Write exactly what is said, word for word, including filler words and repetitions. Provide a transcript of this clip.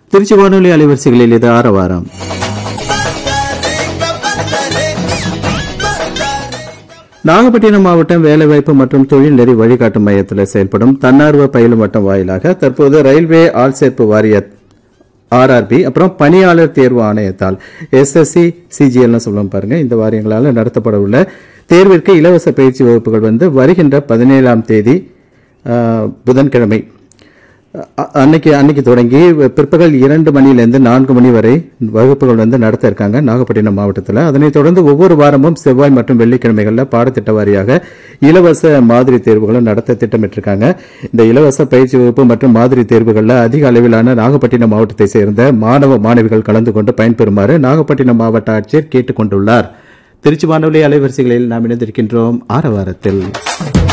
திருச்சி வானொலி அலைவரிசைகளில் இது ஆரவாரம். நாகப்பட்டினம் மாவட்டம் வேலைவாய்ப்பு மற்றும் தொழில்நெறி வழிகாட்டும் மையத்தில் செயல்படும் தன்னார்வ பயிலும் வட்டம் வாயிலாக தற்போது ரயில்வே ஆள்சேர்ப்பு வாரிய ஆர்ஆர்பி அப்புறம் பணியாளர் தேர்வு ஆணையத்தால் எஸ்எஸ்சி சிஜிஎல் சொல்லுவோம் பாருங்க, இந்த வாரியங்களால் நடத்தப்பட உள்ள தேர்விற்கு இலவச பயிற்சி வகுப்புகள் வந்து வருகின்ற பதினேழாம் தேதி புதன்கிழமை அன்னைக்கு அன்னைக்கு தொடங்கி பிற்பகல் இரண்டு மணியிலிருந்து நான்கு மணி வரை வகுப்புகள் வந்து நடத்த இருக்காங்க நாகப்பட்டினம் மாவட்டத்தில். அதனைத் தொடர்ந்து ஒவ்வொரு வாரமும் செவ்வாய் மற்றும் வெள்ளிக்கிழமைகளில் பாடத்திட்ட வாரியாக இலவச மாதிரி தேர்வுகளும் நடத்த திட்டமிட்டிருக்காங்க. இந்த இலவச பயிற்சி வகுப்பு மற்றும் மாதிரி தேர்வுகளில் அதிக அளவிலான நாகப்பட்டினம் மாவட்டத்தை சேர்ந்த மாணவ மாணவிகள் கலந்து கொண்டு பயன்பெறுமாறு நாகப்பட்டினம் மாவட்ட ஆட்சியர் கேட்டுக் கொண்டுள்ளார். திருச்சி வானொலி அலைவரிசைகளில் நாம் இணைந்திருக்கின்றோம் ஆரவாரத்தில்.